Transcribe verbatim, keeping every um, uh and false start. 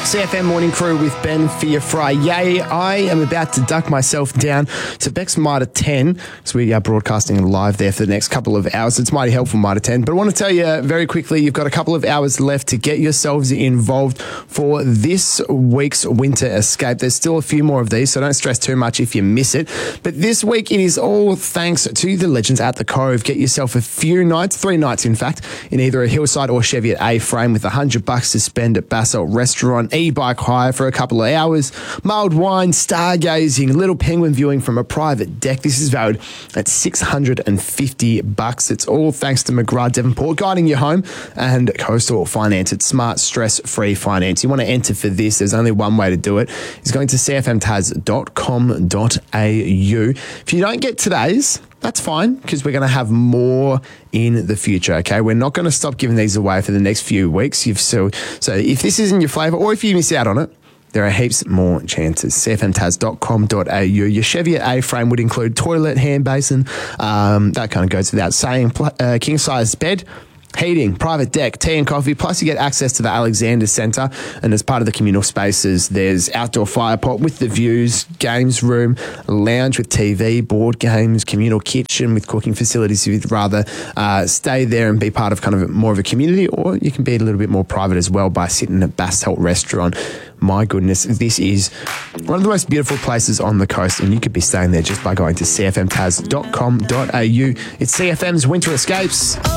C F M Morning Crew with Ben for your Friday. I am about to duck myself down to Beck's Mitre ten, so we are broadcasting live there for the next couple of hours. It's mighty helpful, Mitre ten. But I want to tell you very quickly, you've got a couple of hours left to get yourselves involved for this week's Winter Escape. There's still a few more of these, so don't stress too much if you miss it. But this week, it is all thanks to the legends at the Cove. Get yourself a few nights, three nights in fact, in either a Hillside or Cheviot A-frame with a hundred bucks to spend at Basalt Restaurant. E-bike hire for a couple of hours, mulled wine, stargazing, little penguin viewing from a private deck. This is valued at six hundred fifty bucks. It's all thanks to McGrath Devonport, guiding you home, and Coastal Finance. It's smart, stress-free finance. You want to enter for this, there's only one way to do it. It's going to c f m tas dot com dot a u. If you don't get today's, that's fine, because we're going to have more in the future, okay? We're not going to stop giving these away for the next few weeks. You've so, so if this isn't your flavour, or if you miss out on it, there are heaps more chances. c f m tas dot com dot a u. Your Cheviot A-frame would include toilet, hand basin, um, that kind of goes without saying, uh, king-size bed, heating, private deck, tea and coffee, plus you get access to the Alexander Centre, and as part of the communal spaces, there's outdoor fire pot with the views, games room, lounge with T V, board games, communal kitchen with cooking facilities if you'd rather uh, stay there and be part of kind of more of a community, or you can be a little bit more private as well by sitting at Basalt Restaurant. My goodness, this is one of the most beautiful places on the coast, and you could be staying there just by going to c f m tas dot com dot a u. It's C F M's Winter Escapes.